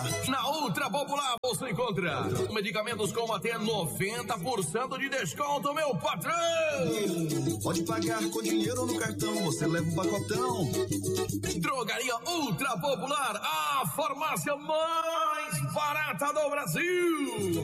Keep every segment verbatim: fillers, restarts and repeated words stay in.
Na Ultra Popular você encontra medicamentos com até noventa por cento de desconto, meu patrão. Pode pagar com dinheiro ou no cartão, você leva um pacotão. Drogaria Ultra Popular, a farmácia mais barata do Brasil.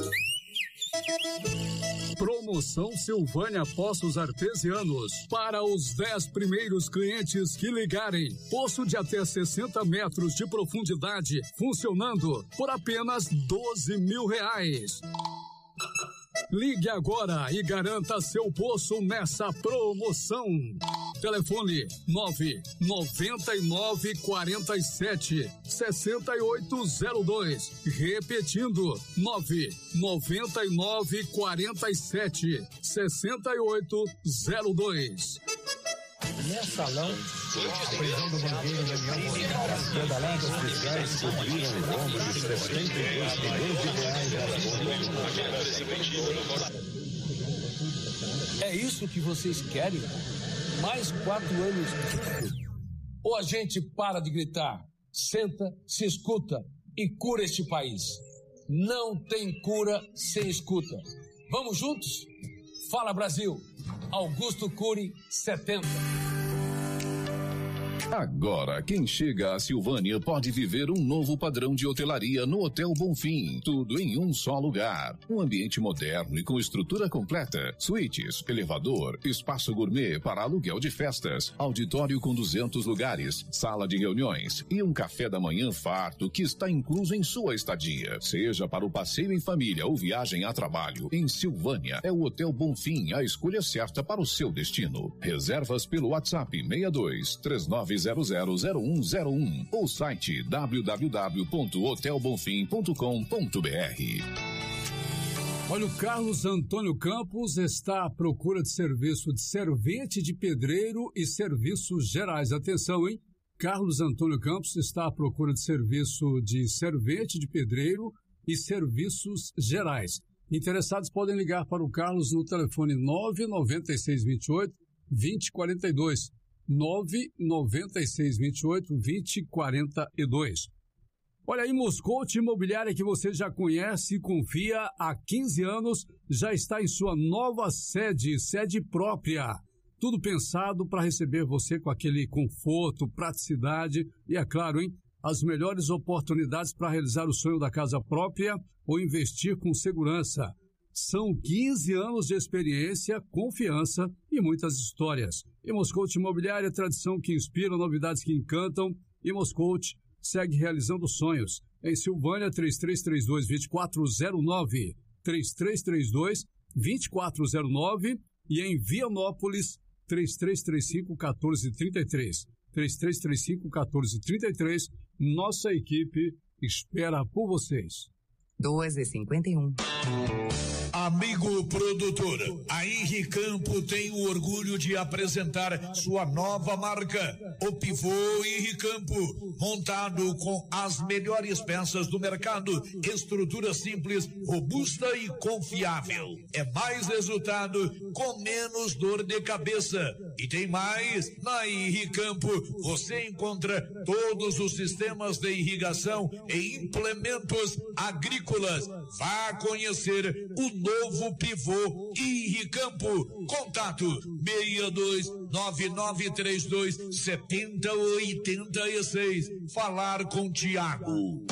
Promoção Silvânia Poços Artesianos. Para os dez primeiros clientes que ligarem, poço de até sessenta metros de profundidade, funcionando por apenas doze mil reais. Ligue agora e garanta seu poço nessa promoção. Telefone nove nove nove quatro sete seis oito zero dois. Repetindo, nove nove nove quatro sete seis oito zero dois. Mensalão, a prisão do banqueiro da União Pedaladas fiscais cobriram o rombo de sessenta e dois milhões de reais. É isso que vocês querem? Mais quatro anos? Ou a gente para de gritar, senta, se escuta e cura este país? Não tem cura sem escuta. Vamos juntos? Fala Brasil! Augusto Cury, setenta. Agora, quem chega a Silvânia pode viver um novo padrão de hotelaria no Hotel Bonfim. Tudo em um só lugar. Um ambiente moderno e com estrutura completa. Suítes, elevador, espaço gourmet para aluguel de festas, auditório com duzentos lugares, sala de reuniões e um café da manhã farto que está incluso em sua estadia. Seja para o passeio em família ou viagem a trabalho, em Silvânia é o Hotel Bonfim a escolha certa para o seu destino. Reservas pelo WhatsApp seis dois três nove zero zero zero um zero um ou site w w w ponto hotel bonfim ponto com ponto b r. Olha, o Carlos Antônio Campos está à procura de serviço de servente de pedreiro e serviços gerais. Atenção, hein? Carlos Antônio Campos está à procura de serviço de servente de pedreiro e serviços gerais. Interessados podem ligar para o Carlos no telefone nove nove seis dois oito dois zero quatro dois. nove nove seis dois oito dois zero quatro dois. Olha aí, Moscote Imobiliária, que você já conhece e confia há quinze anos, já está em sua nova sede, sede própria. Tudo pensado para receber você com aquele conforto, praticidade e, é claro, hein, as melhores oportunidades para realizar o sonho da casa própria ou investir com segurança. São quinze anos de experiência, confiança e muitas histórias. Moscote Imobiliária, tradição que inspira, novidades que encantam. E Moscote segue realizando sonhos. Em Silvânia, três três três dois, dois quatro zero nove, três três três dois, dois quatro zero nove e em Vianópolis, três três três cinco, um quatro três três. três três três cinco, um quatro três três. Nossa equipe espera por vocês. doze e cinquenta e um. Amigo produtor, a Henricampo tem o orgulho de apresentar sua nova marca, o Pivô Henricampo, montado com as melhores peças do mercado, estrutura simples, robusta e confiável. É mais resultado com menos dor de cabeça. E tem mais, na Henricampo você encontra todos os sistemas de irrigação e implementos agrícolas. Vá conhecer o novo Pivô Henricampo. Contato seis dois nove nove três dois sete zero oito seis. Falar com Tiago.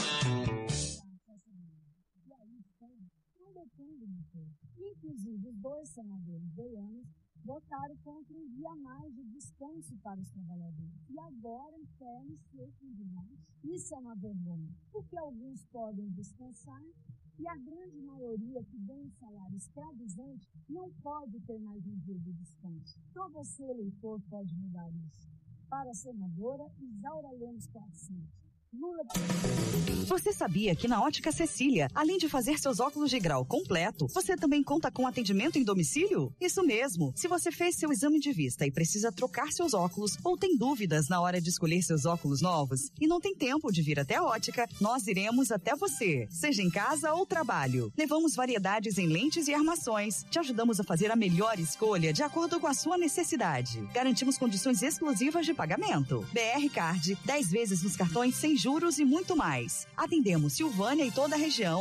Inclusive, os dois senadores goianos votaram contra um dia a mais de descanso para os trabalhadores. E agora querem ser condenados. Isso é uma vergonha, porque alguns podem descansar e a grande maioria que ganha um salário escravizante não pode ter mais um dia de descanso. Então você, eleitor, pode mudar isso. Para a senadora Isaura Lemos Cassis. Lula... Você sabia que na Ótica Cecília, além de fazer seus óculos de grau completo, você também conta com atendimento em domicílio? Isso mesmo! Se você fez seu exame de vista e precisa trocar seus óculos ou tem dúvidas na hora de escolher seus óculos novos e não tem tempo de vir até a Ótica, nós iremos até você, seja em casa ou trabalho. Levamos variedades em lentes e armações. Te ajudamos a fazer a melhor escolha de acordo com a sua necessidade. Garantimos condições exclusivas de pagamento. B R Card, dez vezes nos cartões sem juros e muito mais. Atenção Atendemos Silvânia e toda a região